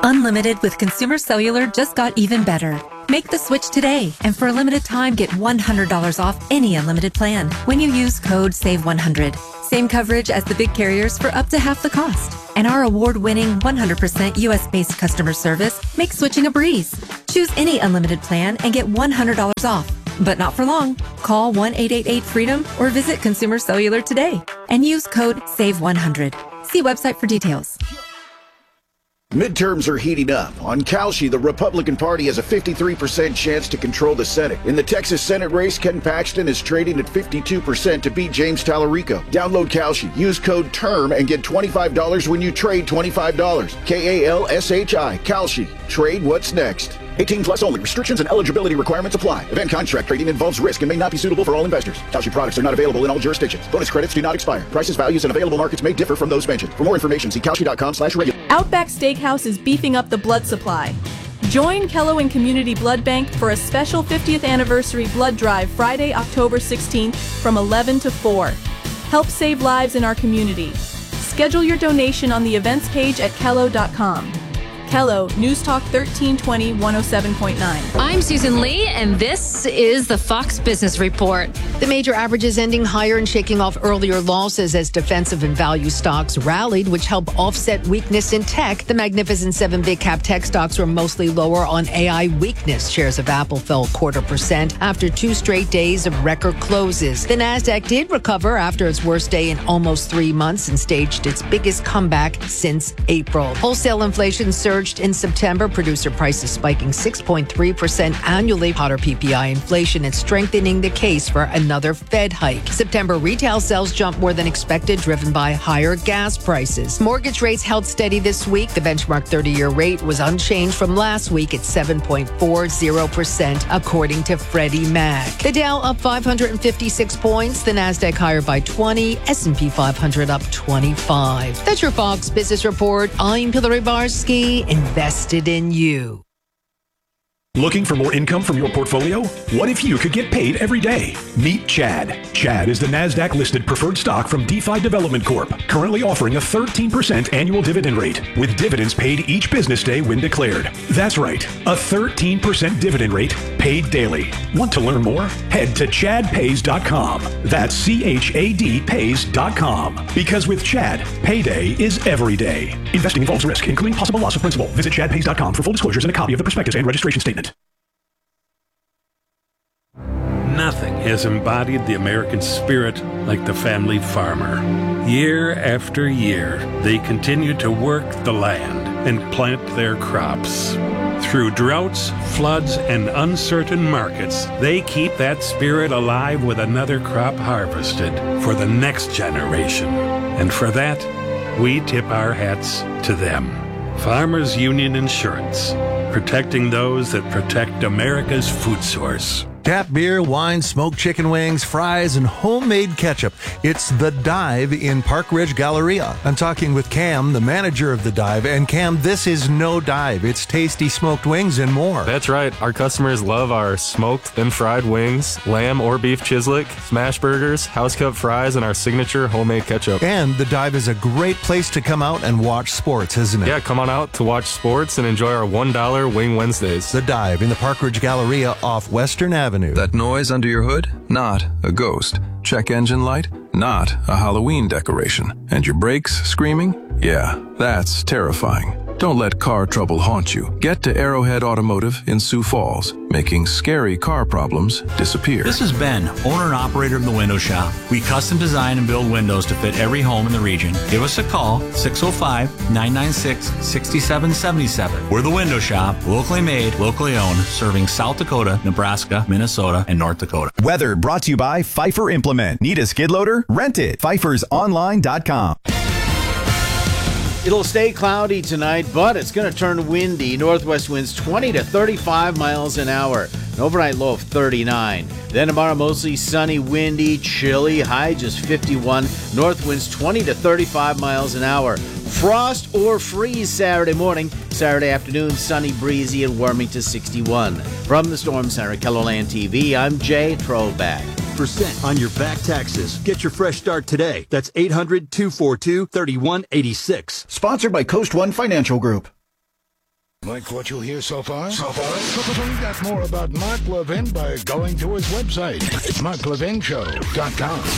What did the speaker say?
Unlimited with Consumer Cellular just got even better. Make the switch today, and for a limited time, get $100 off any unlimited plan when you use code SAVE100. Same coverage as the big carriers for up to half the cost. And our award-winning 100% U.S.-based customer service makes switching a breeze. Choose any unlimited plan and get $100 off. But not for long. Call 1-888-FREEDOM or visit Consumer Cellular today and use code SAVE100. See website for details. Midterms are heating up. On Kalshi, the Republican Party has a 53% chance to control the Senate. In the Texas Senate race, Ken Paxton is trading at 52% to beat James Tallarico. Download Kalshi, use code TERM, and get $25 when you trade $25. Kalshi. Kalshi. Trade what's next. 18 plus only. Restrictions and eligibility requirements apply. Event contract trading involves risk and may not be suitable for all investors. Kalshi products are not available in all jurisdictions. Bonus credits do not expire. Prices, values, and available markets may differ from those mentioned. For more information, see Kalshi.com/regular. Outback Steakhouse is beefing up the blood supply. Join Kello and Community Blood Bank for a special 50th anniversary blood drive Friday, October 16th from 11 to 4. Help save lives in our community. Schedule your donation on the events page at Kello.com. Kello, News Talk 1320 107.9. I'm Susan Lee, and this is the Fox Business Report. The major averages ending higher and shaking off earlier losses as defensive and value stocks rallied, which helped offset weakness in tech. The Magnificent Seven big cap tech stocks were mostly lower on AI weakness. Shares of Apple fell 0.25% after 2 straight days of record closes. The Nasdaq did recover after its worst day in almost 3 months and staged its biggest comeback since April. Wholesale inflation surged in September. Producer prices spiking 6.3% annually. Hotter PPI inflation and strengthening the case for another Fed hike. September retail sales jumped more than expected, driven by higher gas prices. Mortgage rates held steady this week. The benchmark 30-year rate was unchanged from last week at 7.40%, according to Freddie Mac. The Dow up 556 points. The Nasdaq higher by 20. S&P 500 up 25. That's your Fox Business Report. I'm Hillary Barsky. Invested in you. Looking for more income from your portfolio? What if you could get paid every day? Meet Chad. Chad is the NASDAQ-listed preferred stock from DeFi Development Corp., currently offering a 13% annual dividend rate, with dividends paid each business day when declared. That's right, a 13% dividend rate paid daily. Want to learn more? Head to chadpays.com. That's CHAD pays.com. Because with Chad, payday is every day. Investing involves risk, including possible loss of principal. Visit chadpays.com for full disclosures and a copy of the prospectus and registration statement. Nothing has embodied the American spirit like the family farmer. Year after year, they continue to work the land and plant their crops. Through droughts, floods, and uncertain markets, they keep that spirit alive with another crop harvested for the next generation. And for that, we tip our hats to them. Farmers Union Insurance, protecting those that protect America's food source. Tap beer, wine, smoked chicken wings, fries, and homemade ketchup. It's The Dive in Park Ridge Galleria. I'm talking with Cam, the manager of The Dive. And Cam, this is no dive. It's tasty smoked wings and more. That's right. Our customers love our smoked and fried wings, lamb or beef chislic, smash burgers, house-cut fries, and our signature homemade ketchup. And The Dive is a great place to come out and watch sports, isn't it? Yeah, come on out to watch sports and enjoy our $1 Wing Wednesdays. The Dive in the Park Ridge Galleria off Western Avenue. That noise under your hood? Not a ghost. Check engine light? Not a Halloween decoration. And your brakes screaming? Yeah, that's terrifying. Don't let car trouble haunt you. Get to Arrowhead Automotive in Sioux Falls, making scary car problems disappear. This is Ben, owner and operator of The Window Shop. We custom design and build windows to fit every home in the region. Give us a call, 605-996-6777. We're The Window Shop, locally made, locally owned, serving South Dakota, Nebraska, Minnesota, and North Dakota. Weather brought to you by Pfeiffer Implement. Need a skid loader? Rent it. PfeiffersOnline.com. It'll stay cloudy tonight, but it's going to turn windy. Northwest winds 20 to 35 miles an hour. An overnight low of 39. Then tomorrow, mostly sunny, windy, chilly. High just 51. North winds 20 to 35 miles an hour. Frost or freeze Saturday morning. Saturday afternoon, sunny, breezy, and warming to 61. From the Storm Center, KELOLAND TV, I'm Jay Trollback. % on your back taxes. Get your fresh start today. That's 800-242-3186. Sponsored by Coast One Financial Group. Like what you hear so far? Find out more about Mark Levin by going to his website, marklevinshow.com.